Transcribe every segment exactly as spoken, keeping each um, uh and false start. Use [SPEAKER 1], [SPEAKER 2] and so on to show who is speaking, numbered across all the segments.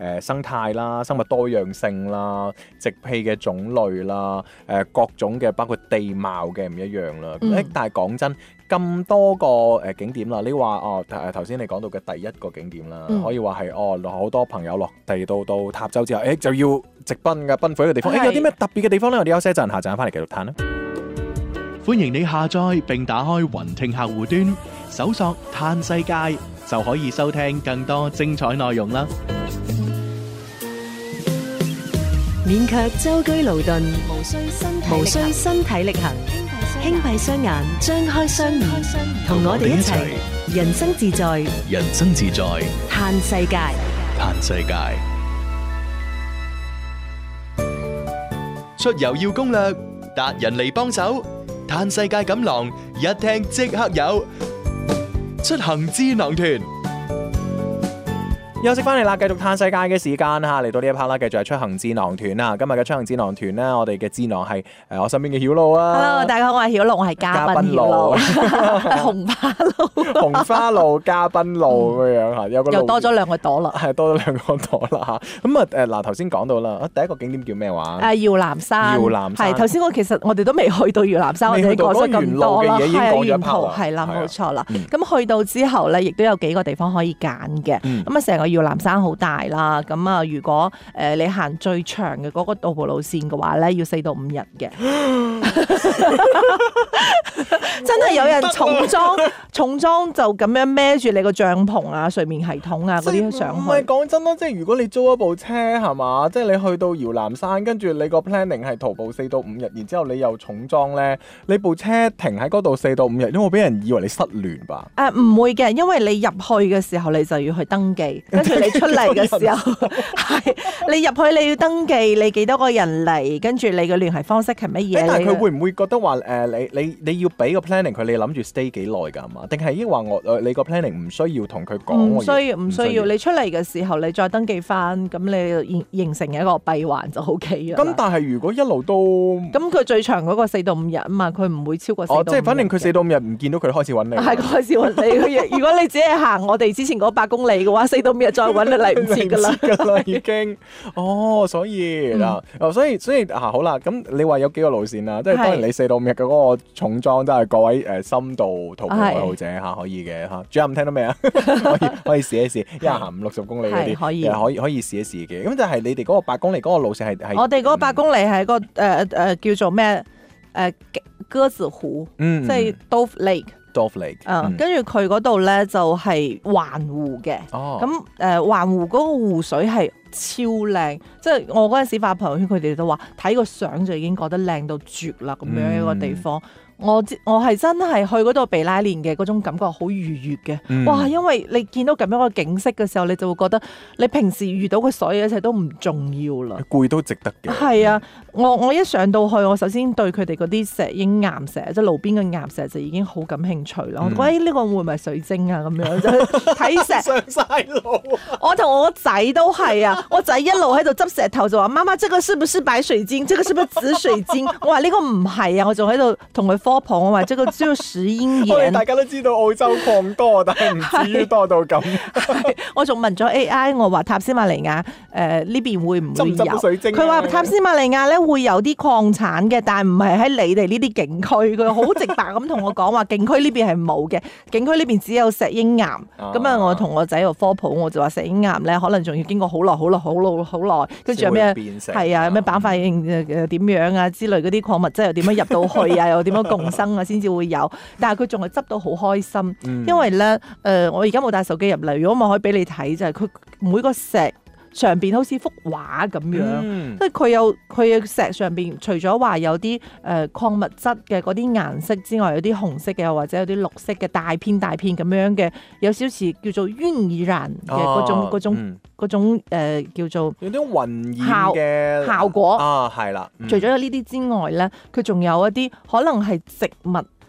[SPEAKER 1] 誒生態啦、生物多樣性啦、植被嘅種類啦、誒各種嘅包括地貌嘅唔一樣啦。誒、嗯，但係講真，咁多個誒景點啦，你話哦誒頭先你講到嘅第一個景點啦，嗯、可以話係哦好多朋友落地到到塔州之後，誒就要直奔嘅奔赴呢個地方。誒有啲咩特別嘅地方咧？我哋休息一陣，下陣翻嚟繼續睇啦。
[SPEAKER 2] 歡迎你下載並打開雲聽客戶端，搜索嘆世界就可以收聽更多精彩內容啦。
[SPEAKER 3] 免卻舟車勞頓，無需身體無需身體力行，輕閉雙眼，張開雙耳，同我哋一齊人生自在，
[SPEAKER 2] 人生自在，
[SPEAKER 3] 嘆世界，
[SPEAKER 2] 嘆世界。出遊要攻略，達人嚟幫手，嘆世界錦囊一聽即刻有，出行智囊團。
[SPEAKER 1] 休息翻嚟啦，繼續嘆世界嘅時間嚇，嚟到呢一 part 啦，繼續係出行智囊團啦。今日嘅出行智囊團咧，我哋嘅智囊係誒我身邊嘅曉露啊。
[SPEAKER 4] Hello， 大家好，我係曉露，我係嘉賓曉露，紅花露，
[SPEAKER 1] 紅花露、嘉賓露咁樣嚇，有個
[SPEAKER 4] 又多咗兩個朵啦，
[SPEAKER 1] 係多咗兩個朵啦嚇。咁啊誒嗱，頭先講到啦，第一個景點叫咩話？
[SPEAKER 4] 誒搖籃山，
[SPEAKER 1] 搖籃山係
[SPEAKER 4] 頭先我其實我哋都未去到搖籃山，我哋講咗咁多啦，係沿途係啦，冇錯啦。咁去到之後咧，亦都有幾個地方可以揀嘅。咁啊，成個搖籃山好大啦，咁啊，如果誒你行最長嘅嗰個徒步路線嘅話咧，要四到五日嘅。真係有人重裝重裝就咁樣孭住你個帳篷啊、睡眠系統啊嗰啲上去。
[SPEAKER 1] 唔係講真啦，即係如果你租一部車係嘛，即係你去到搖籃山，跟住你個 planning 係徒步四到五日，然之後你又重裝咧，你部車停喺嗰度四到五日，因為我俾人以為你失聯吧？
[SPEAKER 4] 誒唔、呃、會嘅，因為你入去嘅時候你就要去登記，跟住你出嚟嘅時候係你入去你要登記，你幾多個人嚟，跟住你嘅聯繫方式係乜嘢？
[SPEAKER 1] 但係佢會唔會覺得話誒、呃、你你你要俾個 planning 佢，你諗住 stay 幾耐㗎嘛？定係抑或我誒你個 planning 唔需要同佢講？
[SPEAKER 4] 唔需要唔需要，需要你出嚟嘅時候你再登記翻，咁你形成一個閉環就 OK 啦。咁
[SPEAKER 1] 但係如果一路都
[SPEAKER 4] 咁佢最長嗰個四到五日啊嘛，佢唔會超過四到五日。
[SPEAKER 1] 哦，即係反正佢四到五日唔見到佢開始揾你。
[SPEAKER 4] 係開始揾你。如果你只係行我哋之前嗰百公里嘅話，四到五日再揾你嚟唔切㗎啦。
[SPEAKER 1] 㗎啦已經。哦，所以嗱、嗯，所以所以啊好啦，咁你話有幾個路線啊？即係當然你四到五日嘅嗰個重裝都係各位誒深度徒步愛好者嚇可以嘅嚇。主任聽到未啊？可以可以試一試，一日行五六十公里嗰啲可以可以可以試一試嘅。咁就係你哋嗰個八公里嗰個路線係係
[SPEAKER 4] 我哋嗰個八公里係個誒誒、呃呃、叫做咩誒鴿子湖，嗯、即係 Dove Lake。Dove
[SPEAKER 1] Lake，
[SPEAKER 4] 嗯，跟住佢嗰度咧就係環湖嘅，咁誒環湖嗰個湖水係超靚，即係我嗰陣時發朋友圈，佢哋都話睇個相就已經覺得靚到絕啦，咁樣一個地方。嗯我我係真係去嗰度避拉練嘅嗰種感覺好愉悅嘅，嗯、哇！因為你見到咁樣嘅景色嘅時候，你就會覺得你平時遇到嘅所有一切都唔重要啦，
[SPEAKER 1] 攰都值得嘅。係
[SPEAKER 4] 啊，我我一上到去，我首先對佢哋嗰啲石英岩石，即係路邊嘅岩石就已經好感興趣啦。嗯、我覺得呢個會唔會係水晶啊？咁樣就睇石
[SPEAKER 1] 上晒路。
[SPEAKER 4] 我同我個仔都係啊，我仔一路喺度執石頭就話：媽媽，這個是不是白水晶？這個是不是紫水晶？我話呢個唔係啊，我仲喺度同佢科普，我話這個只有石英岩。
[SPEAKER 1] 大家都知道澳洲礦多，但係唔至於多到咁。
[SPEAKER 4] 我仲問咗 A I， 我話塔斯馬尼亞誒呢邊會唔會有？佢話塔斯馬尼亞咧會有啲礦產嘅，但係唔係喺你哋呢啲景區。佢好直白咁同我講話，景區呢邊係冇嘅，景區呢邊只有石英岩。咁啊，我同我仔度科普，我就話石英岩咧可能仲要經過好耐、好耐、好耐、好耐，跟住有咩係啊？有咩板塊誒誒點樣啊之類嗰啲礦物質又點樣入到去啊？又點樣共生啊？先至會有。但係佢仲係執到好開心，嗯、因為咧誒、呃，我而家冇帶手機入嚟，如果我可以俾你睇，就係、是、佢每個石上邊好似幅畫咁樣，即係佢有佢嘅石上邊，除咗話有啲誒礦物質嘅嗰啲顏色之外，有啲紅色嘅，或者有啲綠色嘅大片大片咁樣嘅，有少少叫做暈染嘅嗰種嗰、哦、種嗰、嗯、種誒、呃、叫做
[SPEAKER 1] 有啲暈染嘅
[SPEAKER 4] 效果
[SPEAKER 1] 啊，係啦。嗯、
[SPEAKER 4] 除咗有呢啲之外咧，佢仲有一啲可能係植物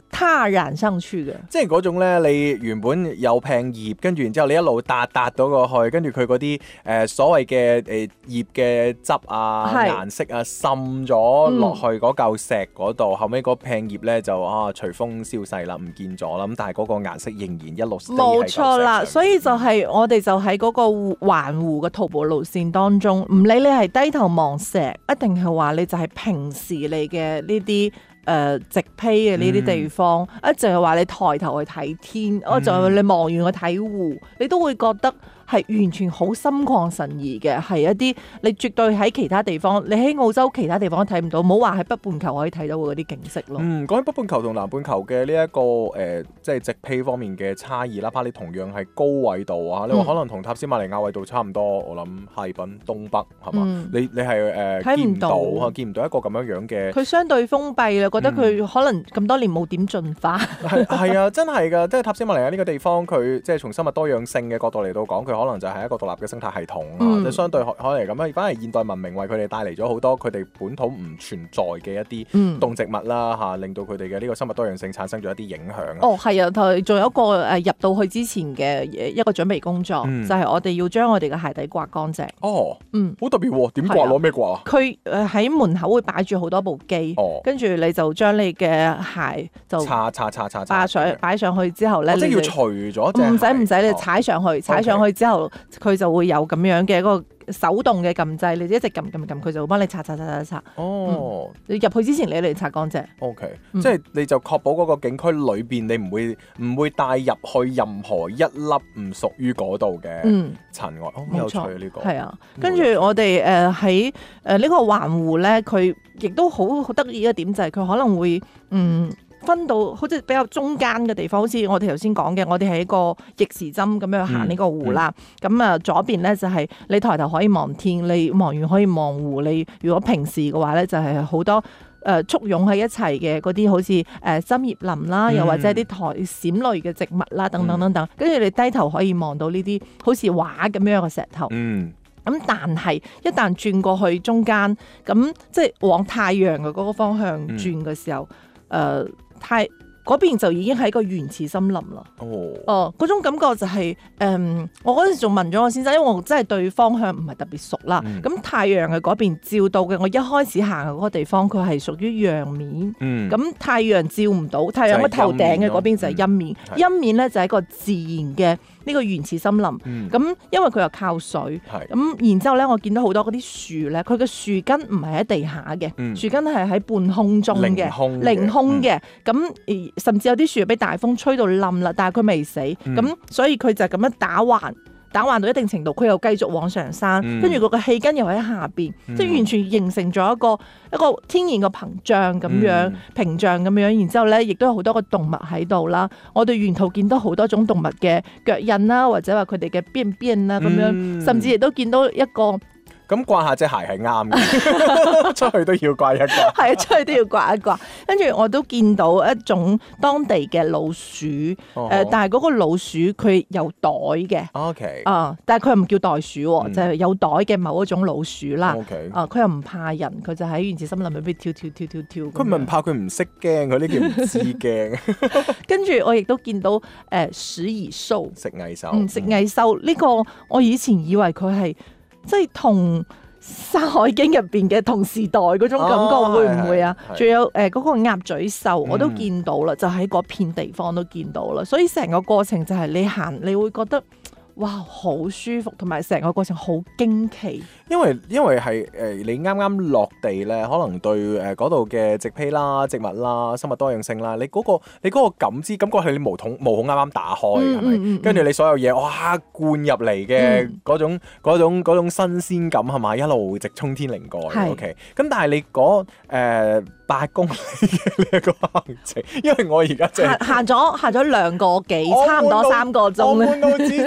[SPEAKER 4] 踏染上去嘅，
[SPEAKER 1] 即係嗰種咧，你原本有片葉，跟住然之後你一路搭搭到過去，跟住佢嗰啲誒所謂嘅誒葉嘅汁啊、顏色啊滲咗落去嗰嚿石嗰度，嗯、後尾嗰片葉咧就啊隨風消逝啦，唔見咗啦。咁但係嗰個顏色仍然一路
[SPEAKER 4] 冇錯啦，所以就係我哋就喺嗰個環湖嘅徒步路線當中，唔理你係低頭望石，一定係話你就係平時你嘅呢啲。誒、呃、直披嘅呢啲地方，一直係話你抬頭去睇天，我、嗯、就你望完去睇湖，你都會覺得係完全好心曠神怡嘅，係一啲你絕對喺其他地方，你喺澳洲其他地方都睇唔到，冇話喺北半球可以睇到嗰啲景色咯。
[SPEAKER 1] 嗯，講起北半球同南半球嘅呢一個誒、呃，即係直披方面嘅差異，哪怕你同樣係高緯度啊，你話可能同塔斯馬尼亞緯度差唔多，我諗哈爾濱東北係嘛、嗯？你你係誒睇唔到啊，見唔到一個咁樣樣嘅。佢
[SPEAKER 4] 相對封閉啦，覺得佢可能咁多年冇點進化。
[SPEAKER 1] 係係啊，真係㗎，即係塔斯馬尼亞呢個地方，佢即係從生物多樣性嘅角度嚟到講，佢可能就係一個獨立嘅生態系統啊，嗯、即係相對可能嚟咁樣，反而現代文明為佢哋帶嚟咗好多佢哋本土唔存在嘅一啲動植物啦嚇、嗯，令到佢哋嘅呢個生物多樣性產生咗一啲影響。
[SPEAKER 4] 哦，係啊，同仲有一個誒入到去之前嘅一個準備工作，嗯、就係我哋要將我哋嘅鞋底刮乾淨。
[SPEAKER 1] 哦，嗯，好特別喎，點刮攞咩刮啊？
[SPEAKER 4] 佢誒喺門口會擺住好多部機，哦、跟住你就將你嘅鞋就
[SPEAKER 1] 擦擦擦擦
[SPEAKER 4] 擺上擺上去之後咧，
[SPEAKER 1] 哦、即係要除咗，
[SPEAKER 4] 唔使唔使，你踩上去，踩上去之後佢就會有咁樣嘅一個手動嘅撳掣，你一直撳撳撳，佢就會幫你擦擦擦擦擦。哦，嗯、你入去之前你嚟擦乾淨。
[SPEAKER 1] O K，即係你就確保嗰個景區裏邊你唔會唔會帶入去任何一粒唔屬於嗰度嘅塵埃。好有趣啊！呢個
[SPEAKER 4] 係啊，跟住我哋誒喺誒呢個環湖咧，佢亦都好好得意嘅點就係佢可能會嗯。分到好似比較中間嘅地方，好似我哋頭先講嘅，我哋係一個逆時針咁樣行呢個湖啦。咁啊、嗯嗯、左邊咧就係你抬頭可以望天，你望完可以望湖。你如果平時嘅話咧，就係好多誒簇擁喺一齊嘅嗰啲，好似誒針葉林啦，又或者啲苔蘚類嘅植物啦，等等等等。跟住、嗯、你低頭可以望到呢啲好似畫咁樣嘅石頭。嗯。咁但係一旦轉過去中間，咁即係往太陽嘅嗰個方向轉嘅時候，誒、嗯。呃太嗰邊就已經係一個原始森林啦。哦，哦，嗰種感覺就係、是、誒、嗯，我嗰陣時仲問咗我先生，因為我真係對方向唔係特別熟啦。咁、嗯、太陽嘅嗰邊照到嘅，我一開始行嘅嗰個地方，佢係屬於陽面。嗯，咁太陽照唔到，太陽嘅頭頂嘅嗰邊就係陰面。陰、嗯、面咧就係一個自然嘅呢個原始森林。咁、嗯、因為佢又靠水，咁、嗯、然之後咧，我見到好多嗰啲樹咧，佢嘅樹根唔係喺地下嘅，嗯、樹根係喺半空中嘅，凌空嘅。咁、嗯、甚至有啲樹被大風吹到冧啦，但係佢未死，咁、嗯、所以佢就咁樣打橫，打橫到一定程度，佢又繼續往上山，跟住佢個氣根又喺下邊，嗯、即係完全形成咗一個一個天然嘅屏障咁樣，嗯、屏障咁樣，然之後咧，亦都有好多個動物喺度啦。我哋沿途見到好多種動物嘅腳印啦，或者話佢哋嘅邊邊啦咁樣，嗯、甚至亦都見到一個。
[SPEAKER 1] 咁刮下隻鞋係啱嘅，出去都要刮一刮。
[SPEAKER 4] 係啊，出去都要刮一刮。跟住我都見到一種當地嘅老鼠，誒、哦呃，但係嗰個老鼠佢有袋嘅。OK。啊，但係佢又唔叫袋鼠，嗯、就係有袋嘅某一種老鼠啦。OK。啊，佢又唔怕人，佢就喺原始森林裏邊跳跳跳跳跳。佢
[SPEAKER 1] 唔係唔怕，佢唔識驚，佢呢叫唔知驚。
[SPEAKER 4] 跟住我亦都見到誒食蟻獸，
[SPEAKER 1] 食蟻獸。
[SPEAKER 4] 嗯，食蟻獸呢個我以前以為佢係。即係同《山海經》入邊嘅同時代嗰種感覺會唔會啊？仲、哦、有誒嗰、呃嗰個鴨嘴獸我都見到啦，嗯、就喺嗰片地方都見到啦，所以成個過程就係你行，你會覺得。哇，好舒服，同埋成個過程好驚奇。
[SPEAKER 1] 因為因為係誒、呃、你啱啱落地咧，可能對誒嗰度嘅植被啦、植物啦、生物多樣性啦，你嗰、嗰個你嗰個感知感覺係你毛孔毛孔啱啱打開，係咪？跟住你所有嘢哇灌入嚟嘅嗰種嗰、嗯、種嗰種新鮮感係咪？一路直衝天靈蓋。是 OK，咁但係你嗰誒八公里嘅呢一個行程，因為我而家即係行
[SPEAKER 4] 咗行咗兩個幾，差唔多三個鐘咧。
[SPEAKER 1] 我悶到只只有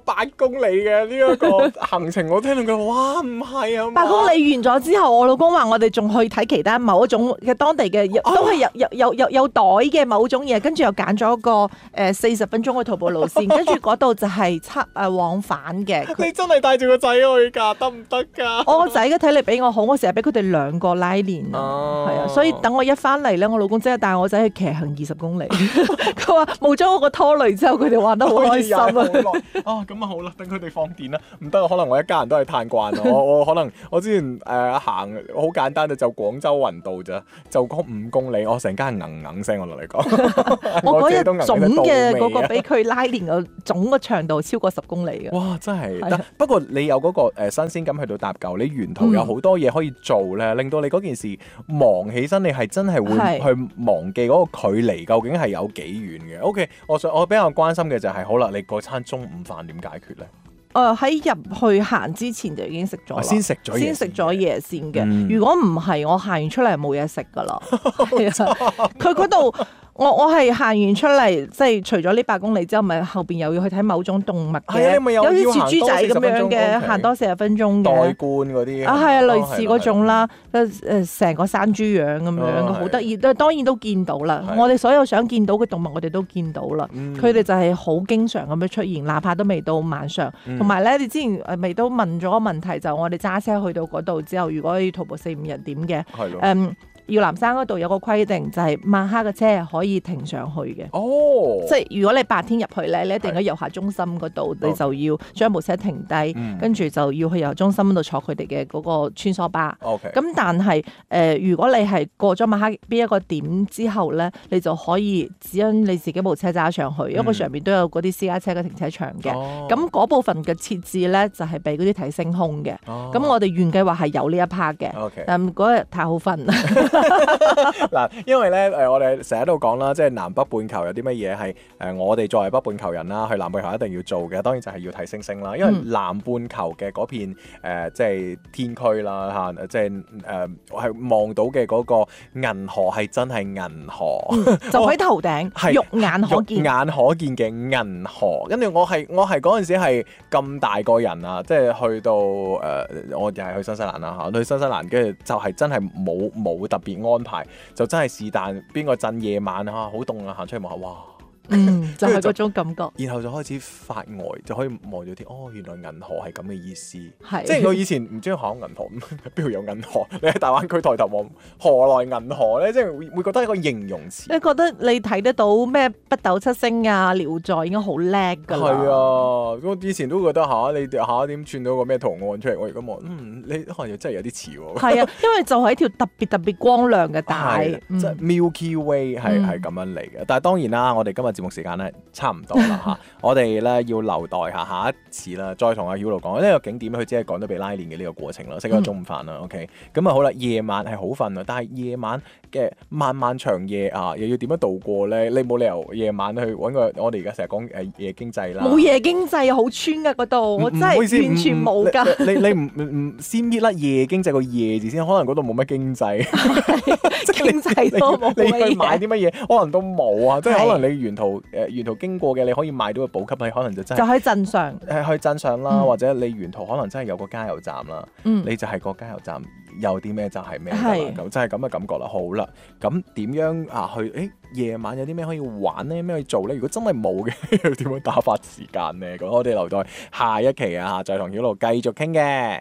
[SPEAKER 1] 八公里嘅呢一個行程，我聽到佢哇唔係啊，
[SPEAKER 4] 八公里完咗之後，我老公話我哋仲去睇其他某一種嘅當地嘅，
[SPEAKER 1] 啊、
[SPEAKER 4] 都係有有有有有袋嘅某種嘢，跟住又揀咗一個誒四十分鐘嘅徒步路線，跟住嗰度就係七誒往返嘅。
[SPEAKER 1] 你真係帶住個仔去㗎，得唔得㗎？
[SPEAKER 4] 我個仔嘅體力比我好，我成日俾佢哋兩個拉練啊，係啊，所以等我一翻嚟咧，我老公即刻帶我仔去騎行二十公里。佢話冇咗我個拖累之後，佢哋玩得好開心啊！
[SPEAKER 1] 啊，咁啊好啦，等佢哋放電啦。唔得，可能我一家人都係嘆慣啦。我我可能我之前誒、呃、行好簡單嘅就廣州雲道咋，就嗰五公里，我成家人硬硬聲我同你講。
[SPEAKER 4] 我嗰日總嘅嗰個俾佢拉練嘅總個長度超過十公里嘅。
[SPEAKER 1] 哇！真係得。不過你有嗰、嗰個、呃、新鮮感去到搭夠，你沿途有好多嘢可以做咧，嗯、令到你嗰件事忙起身，你係真係會去忘記嗰個距離究竟係有幾遠嘅。OK， 我想我比較關心嘅就係、是、好啦，你嗰餐中午飯點解決咧？
[SPEAKER 4] 誒喺入去行之前就已經食咗啦，
[SPEAKER 1] 先食咗
[SPEAKER 4] 先食咗嘢先嘅。
[SPEAKER 1] 嗯、
[SPEAKER 4] 如果唔係，我行完出嚟冇嘢食噶啦。佢嗰度。我我係行完出嚟，即係除咗呢八公里之後，咪後邊又要去睇某種動物嘅，有啲似豬仔咁樣嘅，行多四十分鐘嘅。
[SPEAKER 1] 代觀嗰啲啊，
[SPEAKER 4] 係啊，類似嗰種啦，誒成個山豬樣咁樣，好得意。當然都見到啦，我哋所有想見到嘅動物，我哋都見到啦。佢哋就係好經常咁樣出現，哪怕都未到晚上。同埋咧，你之前誒未都問咗個問題，就我哋揸車去到嗰度之後，如果要徒步四五日點嘅？誒。耀南山嗰度有個規定，就係晚黑嘅車係可以停上去嘅。
[SPEAKER 1] 哦，
[SPEAKER 4] 即係如果你白天入去咧，你一定喺遊客中心嗰度，你就要將部車停低，跟住、嗯、就要去遊客中心嗰度坐佢哋嘅嗰個穿梭巴。
[SPEAKER 1] OK。
[SPEAKER 4] 咁但係誒、呃，如果你係過咗晚黑邊一個點之後咧，你就可以只因你自己部車揸上去，嗯、因為上面都有嗰啲私家車嘅停車場嘅。咁嗰、哦、部分嘅設置咧，就係俾嗰啲睇星空嘅。哦。咁我哋原計劃係有呢一 part 嘅。
[SPEAKER 1] OK。
[SPEAKER 4] 但嗰日太好瞓啦。
[SPEAKER 1] 嗱，因為咧誒，我哋成日都講啦，即係南北半球有啲乜嘢係誒，我哋作為北半球人啦，去南半球一定要做嘅，當然就係要睇星星啦。因為南半球嘅嗰片誒、呃，即係天區啦嚇，即係誒係望到嘅嗰個銀河係真係銀河，
[SPEAKER 4] 嗯、就喺頭頂，
[SPEAKER 1] 係
[SPEAKER 4] 肉眼可見，
[SPEAKER 1] 肉眼可見嘅銀河。跟住我係我係嗰陣時係咁大個人啊，即係去到誒、呃，我又係去新西蘭啦嚇，去新西蘭跟住就係真係冇冇特別安排，就真係是但邊個鎮夜晚嚇好凍啊，行出去望下，哇！
[SPEAKER 4] 嗯，就係、是、嗰種感覺。
[SPEAKER 1] 然後就開始發呆，就可以望咗啲哦，原來銀河係咁嘅意思。
[SPEAKER 4] 係，
[SPEAKER 1] 即係我以前唔知考銀河，邊度有銀河？你喺大灣區抬頭望，何來銀河咧？即係會會覺得一個形容詞。
[SPEAKER 4] 你覺得你睇得到咩北斗七星啊、鳥在應該好叻㗎啦。
[SPEAKER 1] 係啊，我以前都覺得嚇、啊、你下點串到個咩圖案出嚟？我而家望，嗯，你可能真係有啲似喎。係
[SPEAKER 4] 啊，因為就係一條特別特別光亮嘅帶，
[SPEAKER 1] 即係 Milky Way 係係咁樣嚟嘅。但係當然啦，我哋今日節目時間咧差唔多啦嚇，我哋咧要留待下下一次啦，再同阿曉露講呢個景點，佢只係講咗俾拉練嘅呢個過程啦，食咗中午飯啦 ，OK，咁啊好啦，夜晚係好瞓啊，但係夜晚嘅漫漫長夜啊，又要點樣度過咧？你冇理由夜晚去揾個，我哋而家成日講誒夜經濟啦，
[SPEAKER 4] 冇夜經濟啊，好穿㗎嗰度，我真係完全冇㗎。
[SPEAKER 1] 你你唔唔先搣甩夜經濟個夜字先，可能嗰度冇乜經濟，
[SPEAKER 4] 經濟都冇乜嘢。
[SPEAKER 1] 你去買啲乜嘢，可能都冇啊，即係可能你沿途誒沿途經過嘅，你可以買到個補給品，可能就真係
[SPEAKER 4] 就喺鎮上，
[SPEAKER 1] 誒去鎮上啦，或者你沿途可能真係有個加油站啦，你就係個加油站有啲咩就係咩啦，咁就係咁嘅感覺啦。好啦，咁點樣啊去？誒夜晚有啲咩可以玩咧？咩可以做咧？如果真係冇嘅，點樣打發時間咧？咁我哋留待下一期啊，再同曉露繼續傾嘅。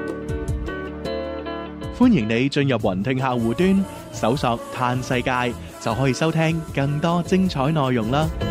[SPEAKER 2] 歡迎你進入雲聽客戶端，搜索嘆世界，就可以收聽更多精彩內容啦。